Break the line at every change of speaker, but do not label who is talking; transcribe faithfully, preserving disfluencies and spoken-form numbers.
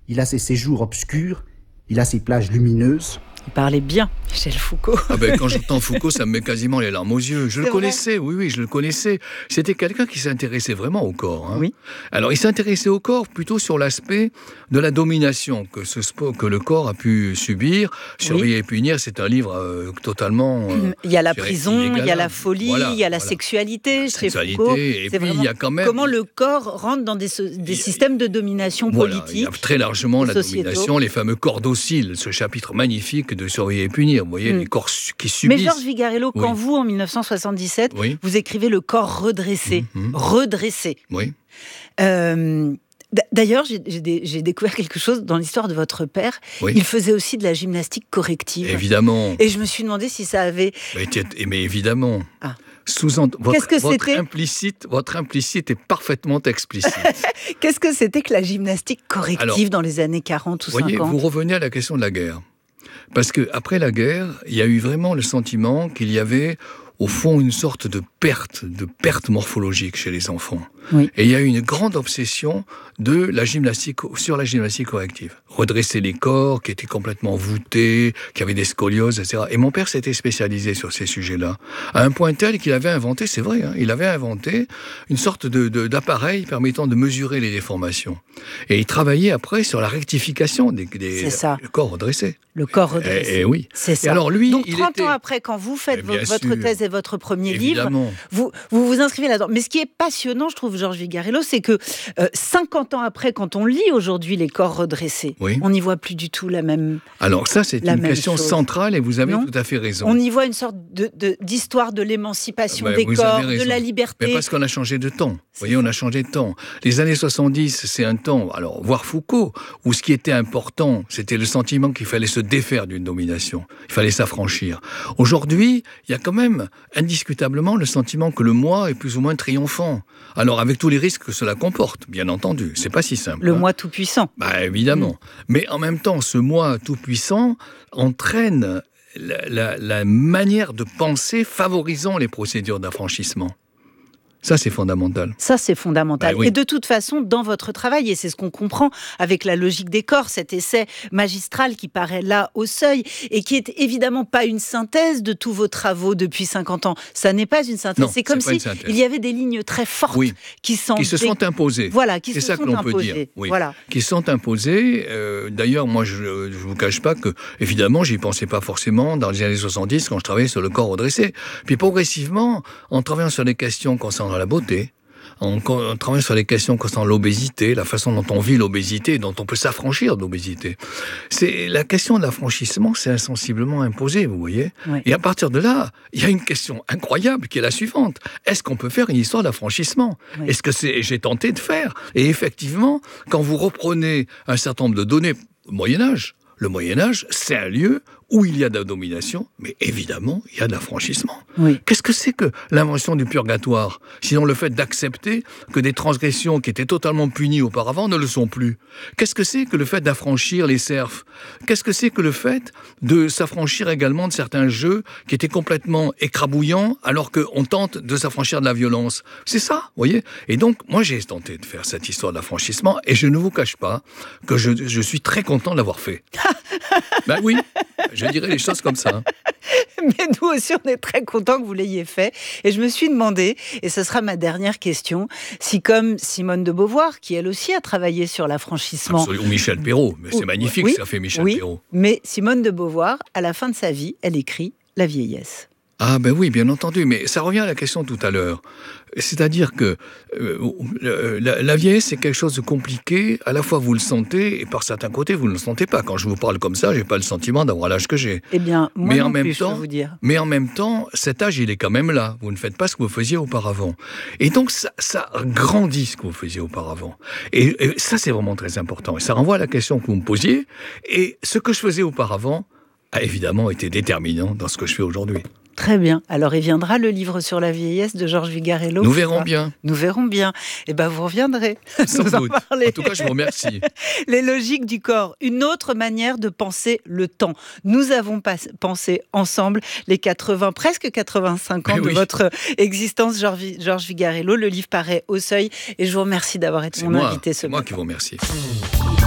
il a ses séjours obscurs, il a ses plages lumineuses.
Il parlait bien, Michel Foucault.
Ah ben, quand j'entends Foucault, ça me met quasiment les larmes aux yeux. Je
C'est
le
vrai.
connaissais, oui, oui, je le connaissais. C'était quelqu'un qui s'intéressait vraiment au corps. Hein.
Oui.
Alors, il s'intéressait au corps plutôt sur l'aspect de la domination que, ce, spo- que le corps a pu subir. Surveiller et punir, c'est un livre euh, totalement... euh,
Il y a la
je dirais,
prison, il y a la
inégalable.
folie,
Voilà,
il y a la
voilà.
sexualité chez
Sexualité,
Foucault.
et
C'est
puis il y
vraiment
a quand même...
comment le corps rentre dans des, so- des systèmes de domination
Voilà, il y
politique.
a très largement la
sociétaux.
domination, les fameux corps dociles, ce chapitre magnifique de Surveiller et punir. Vous voyez,
Mm.
les corps su- qui
Mais
subissent.
Georges Vigarello,
Oui.
quand vous, en dix-neuf cent soixante-dix-sept,
Oui.
vous écrivez le corps redressé,
Mhm.
redressé.
Oui.
Euh, d- D'ailleurs, j'ai, j'ai dé- j'ai découvert quelque chose dans l'histoire de votre père.
Oui.
Il faisait aussi de la gymnastique corrective.
Évidemment.
Et je me suis demandé si ça avait...
Mais, tiens, mais évidemment.
Ah.
Sous-ent- votre,
Qu'est-ce que
votre
c'était
implicite, votre implicite est parfaitement explicite.
Qu'est-ce que c'était que la gymnastique corrective
Alors,
dans les années quarante ou
Vous voyez,
cinquante?
vous revenez à la question de la guerre. Parce qu'après la guerre, il y a eu vraiment le sentiment qu'il y avait, au fond, une sorte de perte, de perte morphologique chez les enfants.
Oui.
Et il y a eu une grande obsession de la gymnastique, sur la gymnastique corrective. Redresser les corps qui étaient complètement voûtés, qui avaient des scolioses, et cetera. Et mon père s'était spécialisé sur ces sujets-là. À un point tel qu'il avait inventé, c'est vrai, hein, il avait inventé une sorte de, de, d'appareil permettant de mesurer les déformations. Et il travaillait après sur la rectification des, des
C'est ça.
corps redressés.
Le corps redressé.
Et, et oui.
C'est ça.
Et alors lui,
Donc
il
trente
était...
ans après, quand vous faites
Mais bien
vo- votre
sûr.
thèse et votre premier livre,
Évidemment.
vous, vous vous inscrivez là-dedans. Mais ce qui est passionnant, je trouve, Georges Vigarello, c'est que euh, cinquante ans après, quand on lit aujourd'hui les corps redressés,
Oui.
on n'y voit plus du tout la même...
Alors ça, c'est
La
une
même
question
chose.
centrale et vous avez
Non.
tout à fait raison.
On y voit une sorte de, de- d'histoire de l'émancipation
Ben,
des
vous
corps,
avez
de
raison.
la
Mais
liberté.
parce qu'on a changé de temps. Vous
C'est
voyez, on a changé de temps. Les années soixante-dix, c'est un temps, alors, voir Foucault, où ce qui était important, c'était le sentiment qu'il fallait se défaire d'une domination. Il fallait s'affranchir. Aujourd'hui, il y a quand même, indiscutablement, le sentiment que le moi est plus ou moins triomphant. Alors, avec tous les risques que cela comporte, bien entendu. C'est pas si simple.
Le
hein.
moi tout-puissant.
Bah, évidemment. Mais en même temps, ce moi tout-puissant entraîne la, la- la manière de penser favorisant les procédures d'affranchissement. Ça, c'est fondamental.
Ça, c'est fondamental.
Bah oui.
Et de toute façon, dans votre travail, et c'est ce qu'on comprend avec la logique des corps, cet essai magistral qui paraît là au seuil, et qui est évidemment pas une synthèse de tous vos travaux depuis cinquante ans. Ça n'est pas une synthèse.
Non,
c'est comme
c'est pas
si
une synthèse.
il y avait des lignes très fortes
Oui.
qui, s'en
Qui se
dé-
sont imposés.
Voilà, qui
C'est
se
ça
sont
que l'on peut
imposées.
dire. Oui.
Voilà.
Qui sont imposés. Euh, d'ailleurs, moi, je ne vous cache pas que, évidemment, j'y pensais pas forcément dans les années soixante-dix quand je travaillais sur le corps redressé. Puis progressivement, en travaillant sur les questions concernant la beauté, en, en travaillant sur les questions concernant l'obésité, la façon dont on vit l'obésité, dont on peut s'affranchir de l'obésité. C'est la question de l'affranchissement, c'est insensiblement imposé, vous voyez.
Oui.
Et à partir de là, il y a une question incroyable qui est la suivante. Est-ce qu'on peut faire une histoire d'affranchissement ?
Oui.
Est-ce que c'est, j'ai tenté de faire ? Et effectivement, quand vous reprenez un certain nombre de données au Moyen-Âge, le Moyen-Âge, c'est un lieu où il y a de la domination, mais évidemment, il y a de l'affranchissement.
Oui.
Qu'est-ce que c'est que l'invention du purgatoire ? Sinon le fait d'accepter que des transgressions qui étaient totalement punies auparavant ne le sont plus. Qu'est-ce que c'est que le fait d'affranchir les serfs ? Qu'est-ce que c'est que le fait de s'affranchir également de certains jeux qui étaient complètement écrabouillants alors qu'on tente de s'affranchir de la violence ? C'est ça, vous voyez ? Et donc, moi j'ai tenté de faire cette histoire d'affranchissement et je ne vous cache pas que je, je suis très content de l'avoir fait. Ben oui, je dirais les choses comme ça.
Mais nous aussi, on est très contents que vous l'ayez fait. Et je me suis demandé, et ce sera ma dernière question, si comme Simone de Beauvoir, qui elle aussi a travaillé sur l'affranchissement...
Absolument. Ou Michel Perrault, mais c'est
Ou-
magnifique
oui,
ce qu'a fait Michel
oui,
Perrault.
mais Simone de Beauvoir, à la fin de sa vie, elle écrit La vieillesse.
Ah ben oui, bien entendu, mais ça revient à la question tout à l'heure. C'est-à-dire que euh, la, la vieillesse, c'est quelque chose de compliqué. À la fois, vous le sentez, et par certains côtés, vous ne le sentez pas. Quand je vous parle comme ça, j'ai pas le sentiment d'avoir l'âge que j'ai.
Eh bien, moi
Mais
non
en même
plus, je
temps,
peux vous dire.
Mais en même temps, cet âge, il est quand même là. Vous ne faites pas ce que vous faisiez auparavant. Et donc, ça, ça grandit ce que vous faisiez auparavant. Et, et ça, c'est vraiment très important. Et ça renvoie à la question que vous me posiez. Et ce que je faisais auparavant a évidemment été déterminant dans ce que je fais aujourd'hui.
Très bien. Alors, il viendra le livre sur la vieillesse de Georges Vigarello.
Nous verrons bien.
Nous verrons bien. Eh bien, vous reviendrez
Sans
nous en
doute.
parler.
En tout cas, je vous remercie.
Les logiques du corps, une autre manière de penser le temps. Nous avons pas pensé ensemble les quatre-vingts, presque quatre-vingt-cinq ans
Mais
de
oui.
votre existence, Georges Georges Vigarello. Le livre paraît au seuil et je vous remercie d'avoir été
C'est
mon
moi,
invité ce
c'est moi
matin.
qui vous remercie.